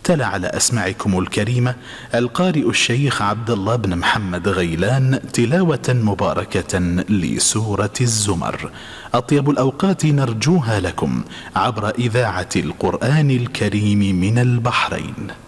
تلا على أسماعكم الكريمة القارئ الشيخ عبد الله بن محمد غيلان تلاوة مباركة لسورة الزمر. أطيب الأوقات نرجوها لكم عبر إذاعة القرآن الكريم من البحرين.